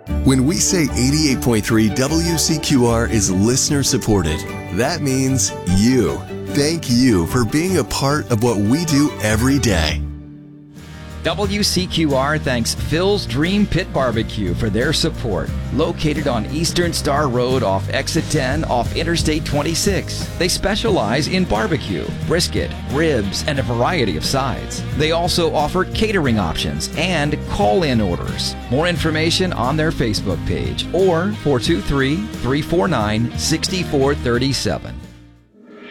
When we say 88.3 WCQR is listener supported, that means you. Thank you for being a part of what we do every day. WCQR thanks Phil's Dream Pit Barbecue for their support. Located on Eastern Star Road off Exit 10 off Interstate 26. They specialize in barbecue, brisket, ribs, and a variety of sides. They also offer catering options and call-in orders. More information on their Facebook page or 423-349-6437.